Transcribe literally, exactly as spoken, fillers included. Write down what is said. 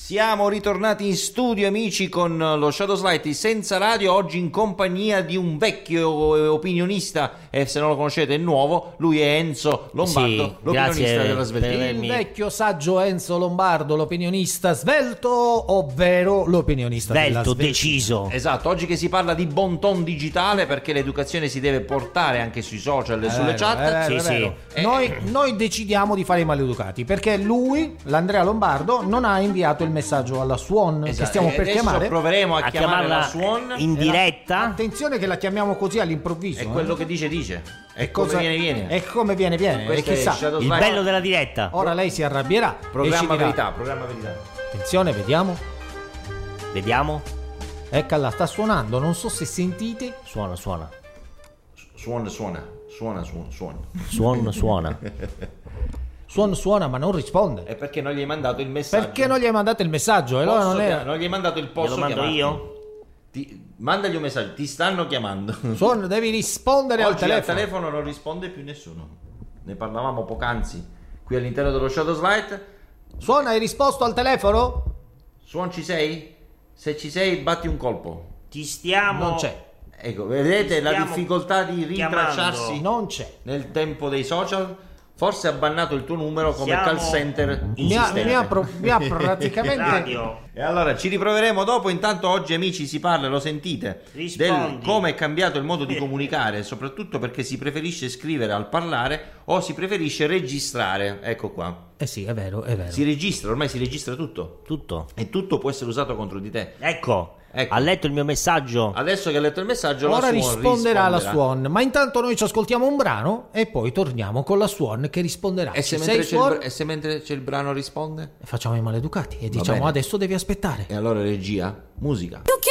Siamo ritornati in studio, amici, con lo Shadow Slide senza radio, oggi in compagnia di un vecchio opinionista, e se non lo conoscete è nuovo, lui è Enzo Lombardo, sì, l'opinionista della Sveltina. Il vecchio saggio Enzo Lombardo, l'opinionista svelto, ovvero l'opinionista svelto, della Sveltina. deciso. Esatto, oggi che si parla di bon ton digitale, perché l'educazione si deve portare anche sui social e È sulle vero, chat. è vero, Sì, è vero. sì. Noi, noi decidiamo di fare i maleducati perché lui, l'Andrea Lombardo, non ha inviato il messaggio alla Swan, Esatto, che stiamo e per adesso chiamare. proveremo a, A chiamare la chiamarla Swan. in E la- diretta. Attenzione che la chiamiamo così all'improvviso. È quello eh. che dice dice. E Cosa- come viene viene. E come viene viene. E Questo è chissà. Shadow Il Slide. bello della diretta. Ora lei si arrabbierà. Programma deciderà. verità, programma verità. Attenzione, vediamo. Vediamo. Eccola, sta suonando. Non so se sentite. Suona, suona. Suona, suona, suona, suona, suona. Suona, suona. Suona, suona, ma non risponde. È perché non gli hai mandato il messaggio. Perché non gli hai mandato il messaggio? E allora Posso non chiam- è... non gli hai mandato il posso Glielo mando chiamarti? io? Ti- mandagli un messaggio, ti stanno chiamando. Suona, devi rispondere al Oggi telefono. al telefono non risponde più nessuno. Ne parlavamo poc'anzi qui all'interno dello Shadow Slide. Suona, hai risposto al telefono? Suon, ci sei? Se ci sei, batti un colpo. Ti stiamo. Non c'è. Ecco, vedete la Stiamo difficoltà di rintracciarsi chiamando. Non c'è. nel tempo dei social? Forse ha bannato il tuo numero come Siamo call center in Mi ha, insistente. mi ha pro- mi ha praticamente... Radio. E allora ci riproveremo dopo. Intanto oggi, amici, si parla, lo sentite, Rispondi. del come è cambiato il modo di comunicare, soprattutto perché si preferisce scrivere al parlare o si preferisce registrare. Ecco qua, Eh sì, è vero, è vero. si registra, ormai si registra tutto Tutto. e tutto può essere usato contro di te. Ecco. Ecco. Ha letto il mio messaggio. Adesso che ha letto il messaggio, Ora la Swan risponderà la risponderà. Swan, ma intanto noi ci ascoltiamo un brano e poi torniamo con la Swan che risponderà. E se, Ci mentre sei, c'è il, Swan? br- e se mentre c'è il brano risponde? Facciamo i maleducati e diciamo bene. adesso devi aspettare. E allora regia, musica.